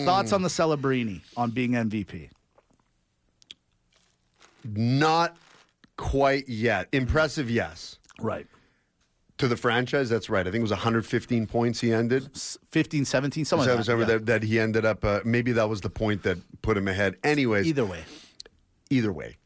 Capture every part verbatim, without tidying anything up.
Thoughts on the Celebrini on being M V P? Not quite yet. Impressive, yes. Right. To the franchise, that's right. I think it was one hundred fifteen points he ended. fifteen, seventeen, something So like that. that, Yeah. that he ended up, uh, maybe that was the point that put him ahead. Anyways. Either way. Either way.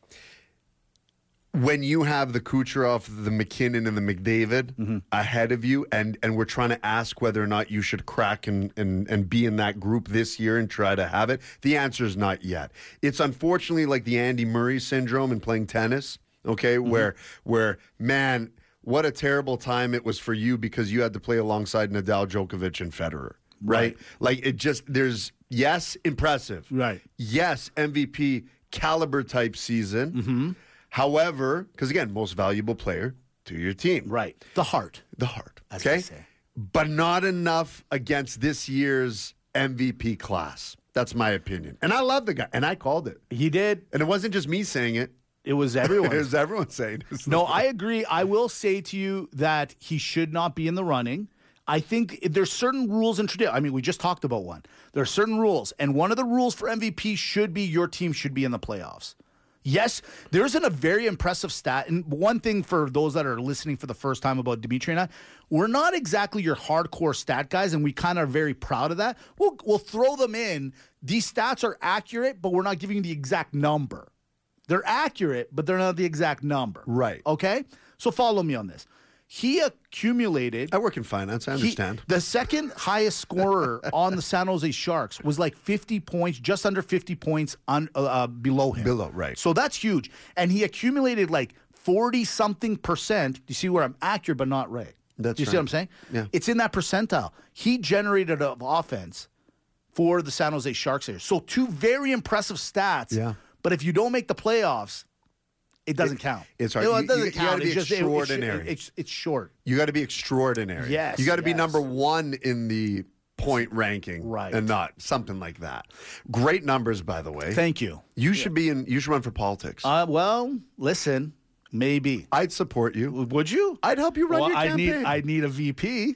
When you have the Kucherov, the McKinnon, and the McDavid Mm-hmm. ahead of you, and, and we're trying to ask whether or not you should crack and, and, and be in that group this year and try to have it, the answer is not yet. It's unfortunately like the Andy Murray syndrome in playing tennis, okay, Mm-hmm. where where, man, what a terrible time it was for you because you had to play alongside Nadal, Djokovic, and Federer, right? Right. Like, it just, there's, yes, impressive. Right. Yes, M V P caliber type season. Mm-hmm. However, because again, most valuable player to your team. Right. The heart. The heart. As they Okay. say. But not enough against this year's M V P class. That's my opinion. And I love the guy. And I called it. He did. And it wasn't just me saying it. It was everyone. It was everyone saying it. No, I agree. I will say to you that he should not be in the running. I think there's certain rules and tradition. I mean, we just talked about one. There are certain rules, and one of the rules for M V P should be your team should be in the playoffs. Yes, there isn't a very impressive stat. And one thing for those that are listening for the first time about Dimitri and I, we're not exactly your hardcore stat guys, and we kind of are very proud of that. We'll, we'll throw them in. These stats are accurate, but we're not giving you the exact number. They're accurate, but they're not the exact number. Right. Okay? So follow me on this. He accumulated. I work in finance. I he- understand. the second highest scorer on the San Jose Sharks was like fifty points, just under fifty points on uh, uh, below him. Below, right. So that's huge. And he accumulated like forty something percent. Do you see where I'm accurate but not right? That's Do you see right. what I'm saying? Yeah. It's in that percentile. He generated of offense for the San Jose Sharks here. So two very impressive stats. Yeah. But if you don't make the playoffs, it doesn't It- count. it's hard. You know, You- it doesn't you- you count. gotta be It's just- it- it- extraordinary. it's, it's short. You got to be extraordinary. Yes, You got to be yes. number one in the point ranking. Right. And not something like that. Great numbers, by the way. Thank you. You should be in, you should run for politics. Uh, well, listen, maybe. I'd support you. Would you? I'd help you run Well, your I campaign. need I need a V P.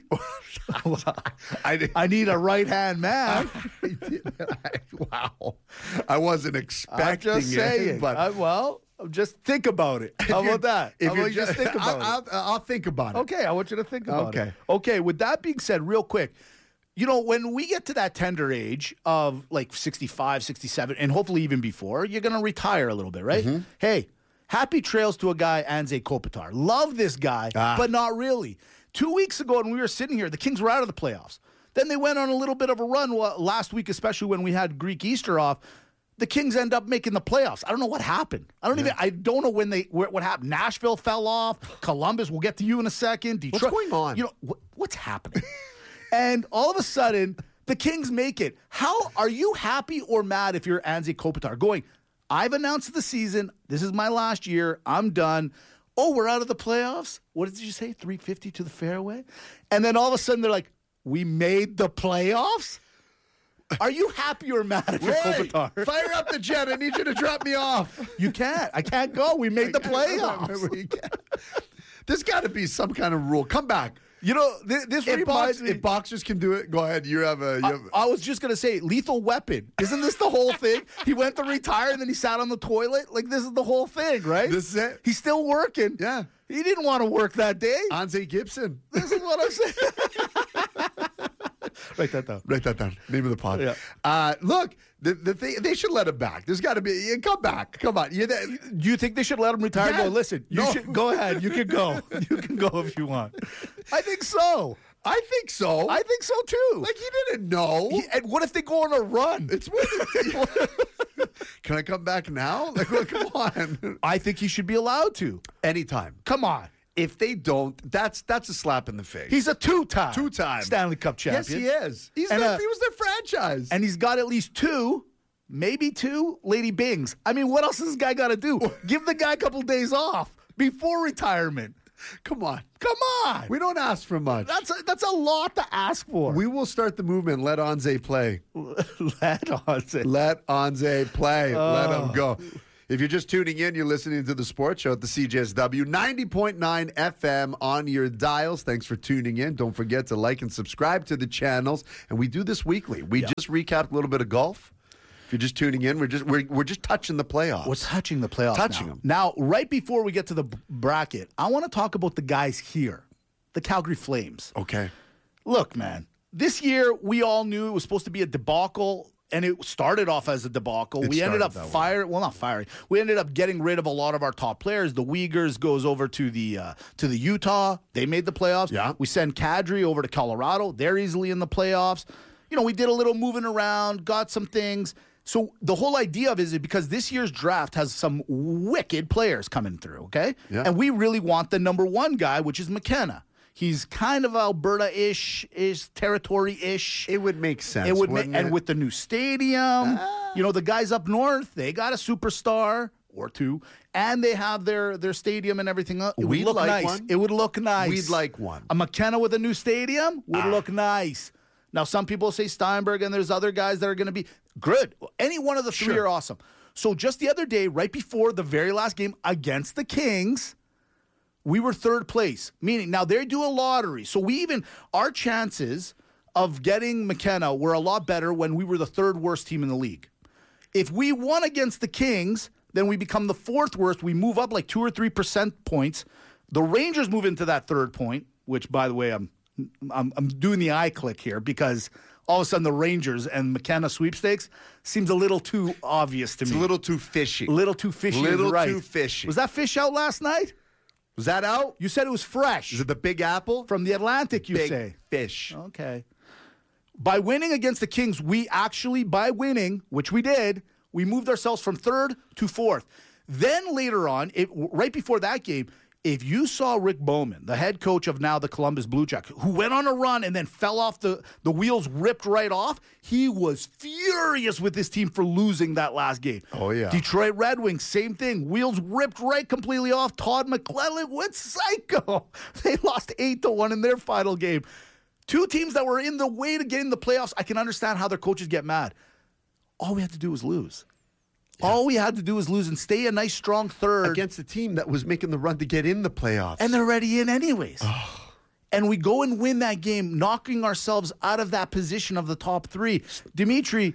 I, I need a right hand man. wow. I wasn't I'm expecting just it. saying. But I, well, just think about it. How about that? If How you about you just think about I'll, it? I'll, I'll think about it. Okay, I want you to think about Okay. it. Okay, with that being said, real quick, you know, when we get to that tender age of like sixty-five, sixty-seven, and hopefully even before, you're going to retire a little bit, right? Mm-hmm. Hey, happy trails to a guy, Anze Kopitar. Love this guy, Ah. but not really. Two weeks ago when we were sitting here, the Kings were out of the playoffs. Then they went on a little bit of a run wa- last week, especially when we had Greek Easter off. The Kings end up making the playoffs. I don't know what happened. I don't even. I don't know when they. Where, what happened? Nashville fell off. Columbus. We'll get to you in a second. Detroit. What's going on? You know what, what's happening? And all of a sudden, the Kings make it. How are you happy or mad if you're Anze Kopitar going? I've announced the season. This is my last year. I'm done. Oh, we're out of the playoffs. What did you say? three fifty to the fairway, and then all of a sudden they're like, we made the playoffs. Are you happy or mad if you're Ray, Kopitar? fire up the jet. I need you to drop me off. You can't. I can't go. We made the playoffs. There's got to be some kind of rule. Come back. You know, th- this If, reminds box, me. if boxers can do it, go ahead. You have a. You I, have, I was just gonna say, Lethal Weapon. Isn't this the whole thing? He went to retire and then he sat on the toilet. Like this is the whole thing, right? This is it. He's still working. Yeah. He didn't want to work that day. Anze Gibson. This is what I'm saying. Write that down. Write that down. Name of the pod. Yeah. Uh, look, the, the thing, they should let him back. There's got to be. Yeah, come back. Come on. You, Do you think they should let him retire? Yeah. Go, listen, you No. should go ahead. You can go. You can go if you want. I think so. I think so. I think so too. like he didn't know. He- and what if they go on a run? it's what. Can I come back now? Like, well, come on. I think he should be allowed to. Anytime. Come on. If they don't, that's that's a slap in the face. He's a two-time, Two-time. Stanley Cup yes, champion. he is. He's And, their, uh, he was their franchise. And he's got at least two, maybe two, Lady Bings. I mean, what else has this guy got to do? Give the guy a couple days off before retirement. come on, Come on. we don't ask for much. That's a, that's a lot to ask for. we will start the movement. Let Anze play. Let on say. Let Anze play. Let him go. If you're just tuning in, you're listening to the Sports Show at the C J S W ninety point nine F M on your dials. Thanks for tuning in. Don't forget to like and subscribe to the channels. And we do this weekly. We Yeah. just recapped a little bit of golf. If you're just tuning in, we're just we're, we're just touching the playoffs. We're touching the playoffs Touching now. them. Now, right before we get to the b- bracket, I want to talk about the guys here, the Calgary Flames. Okay. Look, man, this year we all knew it was supposed to be a debacle, and it started off as a debacle. It we ended started up that way. firing, well, not firing. We ended up getting rid of a lot of our top players. The Uyghurs goes over to the uh, to the Utah. They made the playoffs. Yeah. We send Kadri over to Colorado. They're easily in the playoffs. You know, we did a little moving around, got some things. So the whole idea of it is because this year's draft has some wicked players coming through, okay? Yeah. And we really want the number one guy, which is McKenna. He's kind of Alberta-ish, is territory-ish. It would make sense. It would make, wouldn't and it? with the new stadium, you know, the guys up north, they got a superstar or two, and they have their their stadium and everything. It would We'd look like nice. one. It would look nice. We'd like one. A McKenna with a new stadium would Ah. look nice. Now, some people say Steinberg, and there's other guys that are going to be good. Any one of the three Sure. are awesome. So just the other day, right before the very last game against the Kings, we were third place, meaning now they do a lottery. So we even, our chances of getting McKenna were a lot better when we were the third worst team in the league. If we won against the Kings, then we become the fourth worst. We move up like two or three percent points. The Rangers move into that third point, which, by the way, I'm I'm, I'm doing the eye click here because all of a sudden the Rangers and McKenna sweepstakes seems a little too obvious to It's me. a little too fishy. little too fishy. is Little right. too fishy. Was that fish out last night? Was that out? You said it was fresh. Is it the Big Apple? From the Atlantic, you Big say. fish. Okay. By winning against the Kings, we actually, by winning, which we did, we moved ourselves from third to fourth. Then later on, it, right before that game, if you saw Rick Bowman, the head coach of now the Columbus Blue Jackets, who went on a run and then fell off, the, the wheels ripped right off, he was furious with his team for losing that last game. Oh, yeah. Detroit Red Wings, same thing. Wheels ripped right completely off. Todd McClellan went psycho. They lost eight to one in their final game. Two teams that were in the way to getting the playoffs. I can understand how their coaches get mad. All we had to do was lose. All we had to do was lose and stay a nice, strong third. Against a team that was making the run to get in the playoffs. And they're already in anyways. And we go and win that game, knocking ourselves out of that position of the top three. Dimitri,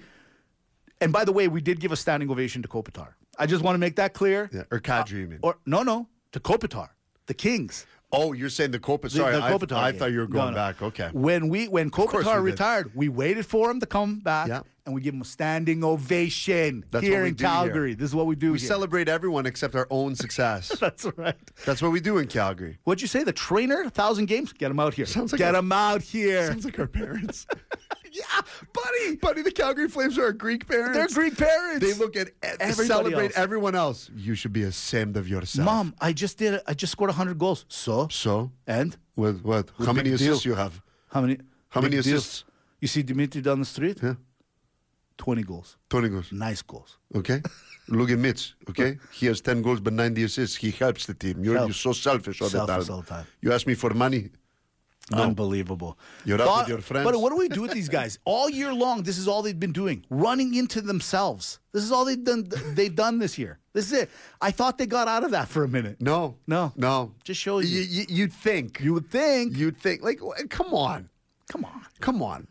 and by the way, we did give a standing ovation to Kopitar. I just want to make that clear. Yeah, or Kadri, you mean? Or no, no, to Kopitar, the Kings. Oh, you're saying the Kopitar. The- Sorry, the I, Kopitar I game. thought you were No, going no. back. Okay. When we when course Kopitar we did. retired, we waited for him to come back, Yeah. and we give him a standing ovation That's here what we in do here. Calgary. This is what we do We here. celebrate everyone except our own success. That's right. That's what we do in Calgary. What'd you say? The trainer, a thousand games? Get him out here. Sounds like Get a- him out here. Sounds like our parents. Yeah, buddy. Buddy, the Calgary Flames are our Greek parents. They're Greek parents. They look at Everybody celebrate else. everyone else. You should be ashamed of yourself. Mom, I just did it. I just scored one hundred goals. So? So, And? what? What? How big many deal. assists you have? How many? How many big deal. assists? You see Dimitri down the street? Yeah. twenty goals. twenty goals. Nice goals. Okay. Look at Mitch. Okay. He has ten goals but ninety assists. He helps the team. You're, Self- you're so selfish all the selfish time. all the time. You ask me for money. No. Unbelievable. You're out with your friends. But what do we do with these guys? All year long, this is all they've been doing. Running into themselves. This is all they've done they've done this year. This is it. I thought they got out of that for a minute. No. No. No. Just shows you. You, you you'd think. You would think. You'd think. Like, wh- come on. Come on. Come on.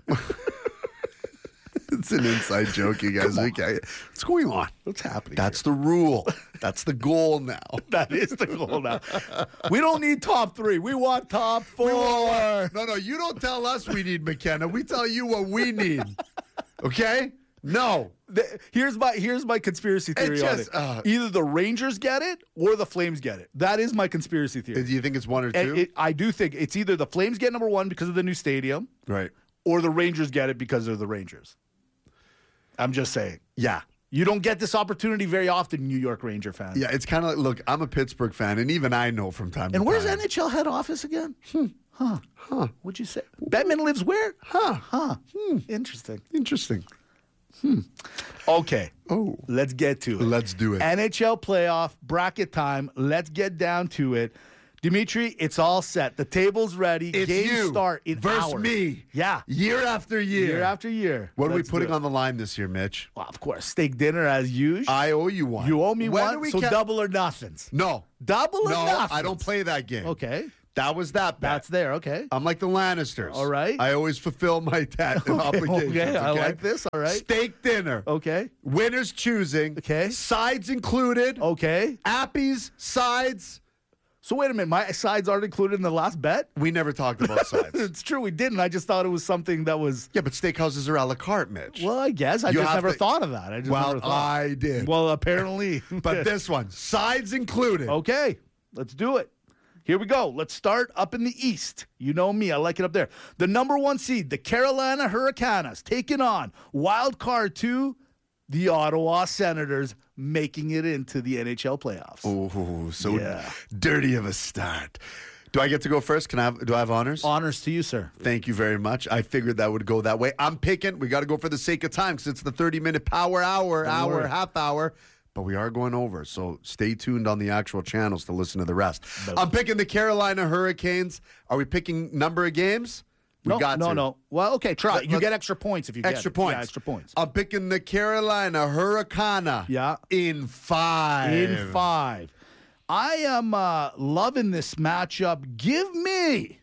It's an inside joke, you guys. Okay. What's going on? What's happening? That's the rule. That's the goal now. That is the goal now. We don't need top three. We want top four. No, no, you don't tell us we need McKenna. We tell you what we need. Okay? No. The- here's my here's my conspiracy theory just, on it. uh, Either the Rangers get it or the Flames get it. That is my conspiracy theory. Do you think it's one or two? And it, I do think it's either the Flames get number one because of the new stadium, right. or the Rangers get it because they're the Rangers. I'm just saying. Yeah. You don't get this opportunity very often, New York Ranger fans. Yeah, it's kind of like, look, I'm a Pittsburgh fan, and even I know from time And to where's time. N H L head office again? Hmm. Huh. Huh. What'd you say? Bettman lives where? Huh. Huh. Hmm. Interesting. Interesting. Okay. Oh. Let's get to it. Let's do it. N H L playoff bracket time. Let's get down to it. Dimitri, it's all set. The table's ready. It's Games you start in versus hours. me. Yeah. Year after year. Year after year. What are we Let's do putting it. on the line this year, Mitch? Well, of course, steak dinner as usual. I owe you one. You owe me When do one, we so ca- double or nothings. No. Double or No, nothing. I don't play that game. Okay. That was that bet. That's there. Okay. I'm like the Lannisters. All right. I always fulfill my debt and obligations. okay, Okay, I like this. All right. Steak dinner. Okay. Winners choosing. Okay. Sides included. Okay. Appies, sides. So wait a minute. My sides aren't included in the last bet? We never talked about sides. It's true. We didn't. I just thought it was something that was. Yeah, but steakhouses are a la carte, Mitch. Well, I guess. I You just have never to- thought of that. I just Well, never thought. I did. Well, apparently. But this one, sides included. Okay, let's do it. Here we go. Let's start up in the East. You know me. I like it up there. The number one seed, the Carolina Hurricanes, taking on wild card two, the Ottawa Senators, making it into the N H L playoffs. Oh, so Yeah. dirty of a start. Do I get to go first? Can I have, do I have honors? Honors to you, sir. Thank you very much. I figured that would go that way. I'm picking. We got to go for the sake of time because it's the thirty-minute power hour, Don't hour, worry. half hour. But we are going over, so stay tuned on the actual channels to listen to the rest. I'm picking the Carolina Hurricanes. Are we picking number of games? We No, got no, to. no. Well, okay, try. Let- you let's- get extra points if you get Extra it. points. Yeah, extra points. I'm picking the Carolina Hurricane. Yeah. In five. In five. I am uh, loving this matchup. Give me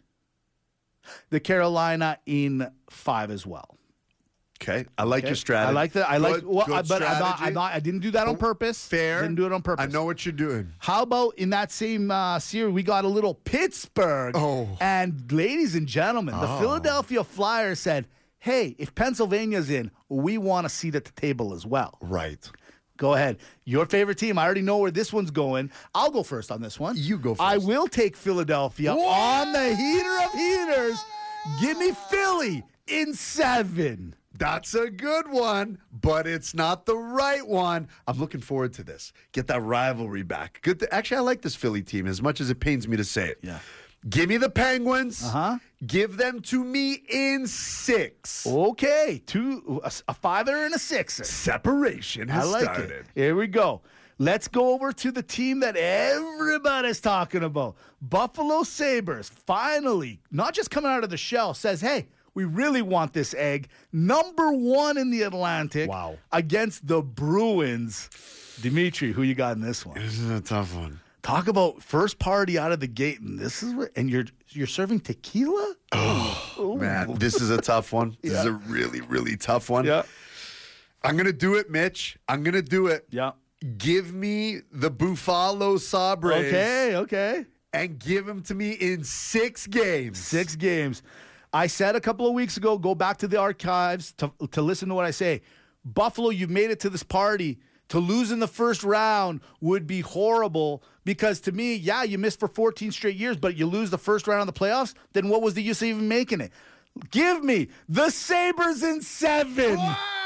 the Carolina in five as well. Okay. I like Okay? your strategy. I like that. I like, Good- well, good I, but I'm not, strategy. I'm not. I didn't do that on purpose. Fair. Didn't do it on purpose. I know what you're doing. How about in that same uh, series, we got a little Pittsburgh. Oh. And ladies and gentlemen, the Oh. Philadelphia Flyers said, "Hey, if Pennsylvania's in, we want a seat at the table as well." Right. Go ahead. Your favorite team. I already know where this one's going. I'll go first on this one. You go first. I will take Philadelphia on the heater of heaters. Give me Philly in seven. That's a good one, but it's not the right one. I'm looking forward to this. Get that rivalry back. Good. To, actually, I like this Philly team as much as it pains me to say it. Yeah. Give me the Penguins. Uh-huh. Give them to me in six. Okay. Two, a, a fiver and a sixer. Separation I has like started. it. Here we go. Let's go over to the team that everybody's talking about. Buffalo Sabres finally, not just coming out of the shell, says, hey, we really want this egg. Number one in the Atlantic. Wow. Against the Bruins. Dimitri, who you got in this one? This is a tough one. Talk about first party out of the gate, and this is what, and you're you're serving tequila? Oh, man, this is a tough one. This is Yeah. a really, really tough one. Yeah. I'm going to do it, Mitch. I'm going to do it. Yeah. Give me the Buffalo Sabres. Okay, okay. And give them to me in six games. Six games. I said a couple of weeks ago, go back to the archives to, to listen to what I say. Buffalo, you've made it to this party. To lose in the first round would be horrible because to me, yeah, you missed for fourteen straight years, but you lose the first round of the playoffs, then what was the use of even making it? Give me the Sabres in seven.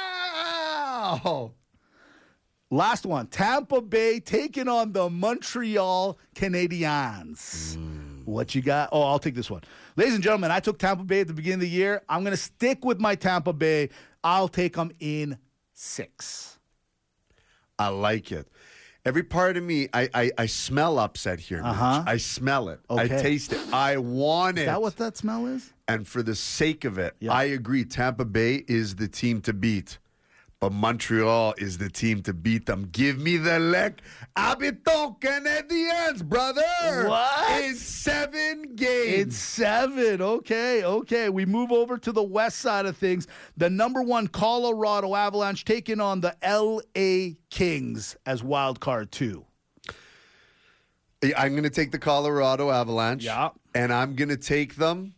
Wow. Last one, Tampa Bay taking on the Montreal Canadiens. What you got? Oh, I'll take this one. Ladies and gentlemen, I took Tampa Bay at the beginning of the year. I'm going to stick with my Tampa Bay. I'll take them in six. I like it. Every part of me, I I, I smell upset here. Mitch. Uh-huh. I smell it. I Okay. taste it. I want it. Is that what that smell is? And for the sake of it, Yeah. I agree. Tampa Bay is the team to beat. But Montreal is the team to beat them. Give me the Lek Habitant Canadiens, brother. What? In seven It's games. seven. Okay, okay. We move over to the west side of things. The number one Colorado Avalanche taking on the L A Kings as wild card two. I'm going to take the Colorado Avalanche. Yeah. And I'm going to take them.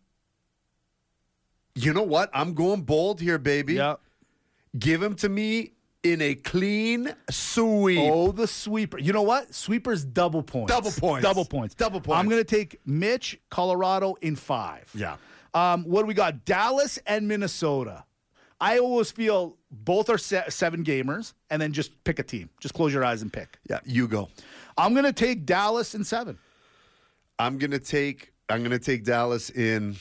You know what? I'm going bold here, baby. Yeah. Give them to me in a clean sweep. Oh, the sweeper. You know what? Sweeper's double points. Double points. Double points. Double points. I'm going to take Mitch, Colorado in five. Yeah. Um, what do we got? Dallas and Minnesota. I always feel both are se- seven gamers, and then just pick a team. Just close your eyes and pick. Yeah, you go. I'm going to take Dallas in seven. I'm gonna take I'm gonna take Dallas in.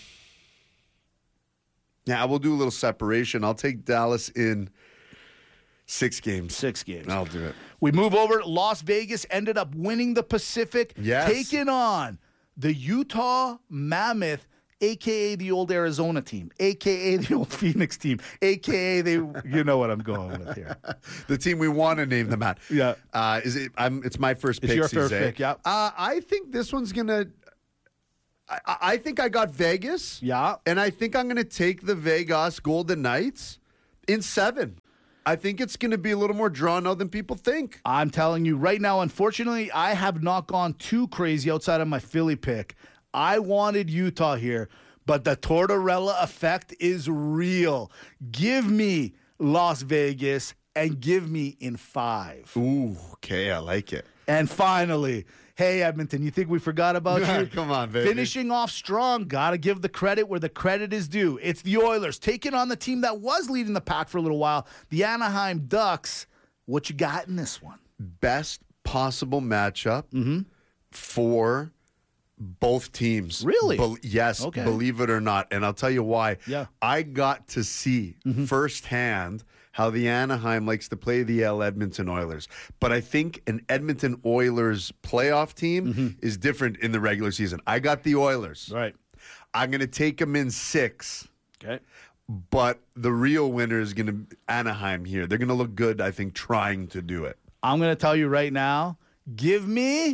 Yeah, we'll do a little separation. I'll take Dallas in six games. Six games. I'll do it. We move over. Las Vegas ended up winning the Pacific, Yes. taking on the Utah Mammoth, a k a the old Arizona team, a k a the old Phoenix team, a k a they, you know what I'm going with here. The team we want to name them at. Yeah. Uh, is it? I'm. It's my first It's pick. your first Cesar. pick, yeah. Uh, I think this one's gonna. I, I think I got Vegas. Yeah. And I think I'm gonna take the Vegas Golden Knights in seven. I think it's going to be a little more drawn out than people think. I'm telling you right now, unfortunately, I have not gone too crazy outside of my Philly pick. I wanted Utah here, but the Tortorella effect is real. Give me Las Vegas and give me in five. Ooh, okay, I like it. And finally, hey, Edmonton, you think we forgot about you? Come on, baby. Finishing off strong. Got to give the credit where the credit is due. It's the Oilers taking on the team that was leading the pack for a little while, the Anaheim Ducks. What you got in this one? Best possible matchup Mm-hmm. for both teams. Really? Be- yes, Okay. believe it or not. And I'll tell you why. Yeah. I got to see Mm-hmm. firsthand how the Anaheim likes to play the L Edmonton Oilers. But I think an Edmonton Oilers playoff team Mm-hmm. is different in the regular season. I got the Oilers. Right. I'm going to take them in six. Okay. But the real winner is going to be Anaheim here. They're going to look good, I think, trying to do it. I'm going to tell you right now, give me,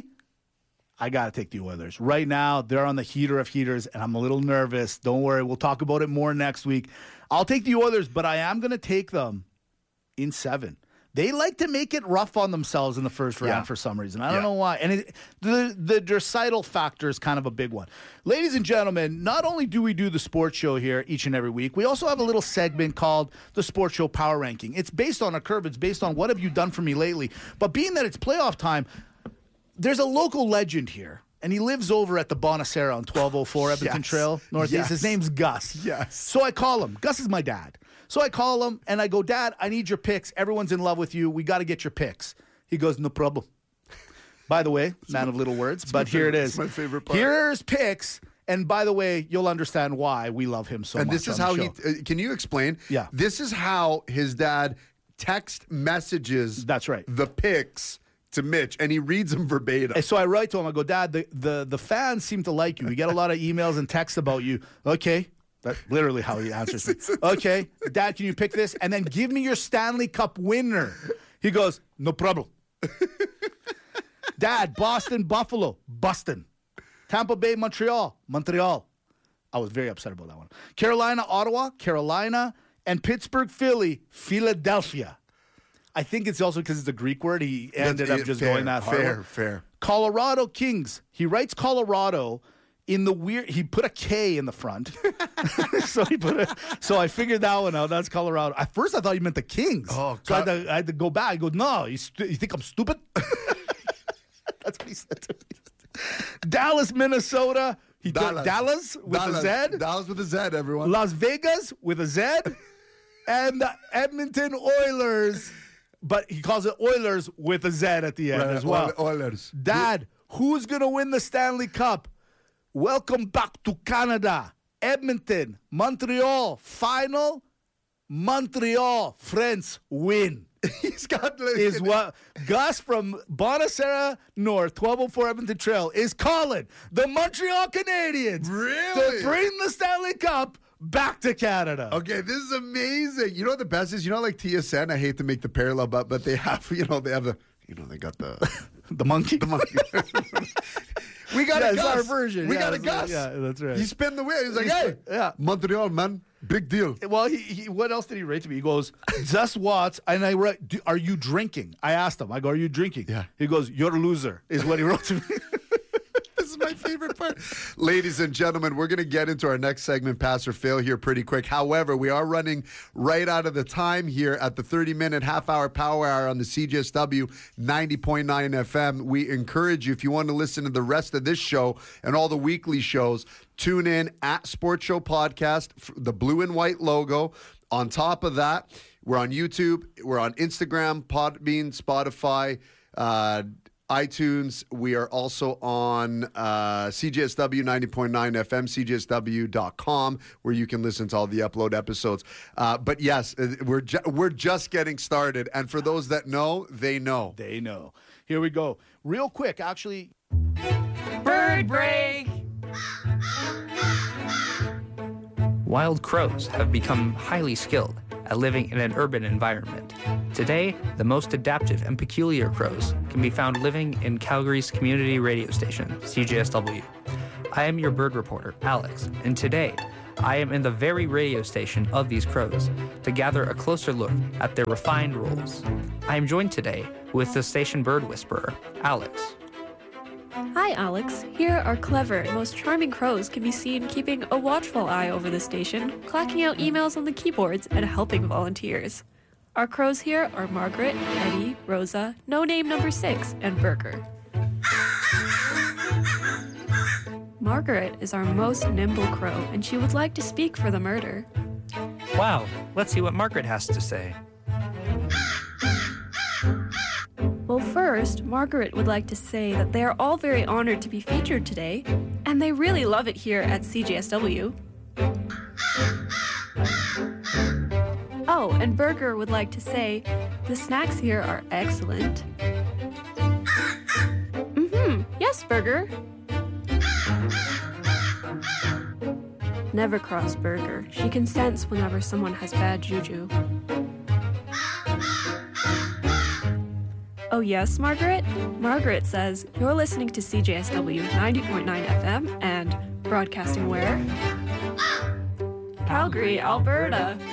I got to take the Oilers. Right now, they're on the heater of heaters, and I'm a little nervous. Don't worry. We'll talk about it more next week. I'll take the Oilers, but I am going to take them in seven. They like to make it rough on themselves in the first round Yeah. for some reason. I don't Yeah. know why. And it, the the Draisaitl factor is kind of a big one. Ladies and gentlemen, not only do we do the sports show here each and every week, we also have a little segment called the Sports Show Power Ranking. It's based on a curve. It's based on what have you done for me lately. But being that it's playoff time, there's a local legend here. And he lives over at the Bonacera on twelve oh four Edmonton Yes. Trail, Northeast. Yes. His name's Gus. Yes. So I call him. Gus is my dad. So I call him and I go, Dad, I need your picks. Everyone's in love with you. We got to get your picks. He goes, no problem. By the way, man of little words, but here it favorite- is. it's my favorite part. Here's picks. And by the way, you'll understand why we love him so And much. this is on how the he, show. uh, can you explain? Yeah. This is how his dad text messages That's right. the picks to Mitch, and he reads them verbatim. And so I write to him. I go, Dad, the, the, the fans seem to like you. We get a lot of emails and texts about you. Okay. That's literally how he answers me. Okay. Dad, can you pick this? And then give me your Stanley Cup winner. He goes, no problem. Dad, Boston, Buffalo, Boston. Tampa Bay, Montreal, Montreal. I was very upset about that one. Carolina, Ottawa, Carolina, and Pittsburgh, Philly, Philadelphia. I think it's also because it's a Greek word. He ended That's- up just fair, going that hard. Fair, fair. Colorado Kings. He writes Colorado in the weird. He put a K in the front, so he put a. So I figured that one out. That's Colorado. At first, I thought he meant the Kings. Oh, so I had, to, I had to go back. I go, no, you, stu- you think I'm stupid? That's what he said to me. Dallas, Minnesota. He took Dallas with Dallas. a Z. Dallas with a Z, everyone. Las Vegas with a Z, and the Edmonton Oilers. But he calls it Oilers with a Z at the end Right, as well. Oilers. Dad, who's going to win the Stanley Cup? Welcome back to Canada. Edmonton, Montreal, final. Montreal, France win. He's got Is what Gus from Bonacera North, twelve oh four Edmonton Trail, is calling the Montreal Canadiens Really? to bring the Stanley Cup back to Canada. Okay, this is amazing. You know what the best is? You know, like T S N, I hate to make the parallel, but but they have, you know, they have the, you know, they got the The monkey? the monkey. We got Yeah, a it's Gus. our version. We Yeah, got a that's- Gus. yeah, that's right. He spin the wheel. He's like, He's hey, spin- yeah. Montreal, man, big deal. Well, he, he, what else did he write to me? He goes, Zus Watts, and I write, "Do- are you drinking? I asked him. I go, are you drinking? Yeah. He goes, you're a loser, is what he wrote to me. This is my favorite part. Ladies and gentlemen, we're going to get into our next segment, pass or fail, here pretty quick. However, we are running right out of the time here at the thirty-minute half-hour power hour on the C J S W ninety point nine F M. We encourage you, if you want to listen to the rest of this show and all the weekly shows, tune in at Sports Show Podcast, the blue and white logo. On top of that, we're on YouTube, we're on Instagram, Podbean, Spotify, uh, iTunes. We are also on uh, C J S W ninety point nine F M, C J S W dot com, where you can listen to all the upload episodes. Uh, but yes, uh, we're ju- we're just getting started. And for those that know, they know. They know. Here we go. Real quick, actually. Bird break. Wild crows have become highly skilled at living in an urban environment. Today, the most adaptive and peculiar crows can be found living in Calgary's community radio station, C J S W. I am your bird reporter, Alex, and today, I am in the very radio station of these crows to gather a closer look at their refined rules. I am joined today with the station bird whisperer, Alex. Hi, Alex. Here, our clever and most charming crows can be seen keeping a watchful eye over the station, clacking out emails on the keyboards, and helping volunteers. Our crows here are Margaret, Eddie, Rosa, No Name Number Six, and Burger. Margaret is our most nimble crow, and she would like to speak for the murder. Wow, let's see what Margaret has to say. Well, first, Margaret would like to say that they are all very honored to be featured today, and they really love it here at C J S W. Oh, and Burger would like to say the snacks here are excellent. Mm-hmm. Yes, Burger. Never cross Burger. She can sense whenever someone has bad juju. Oh yes, Margaret? Margaret says, you're listening to C J S W ninety point nine F M and broadcasting where? Calgary, Alberta.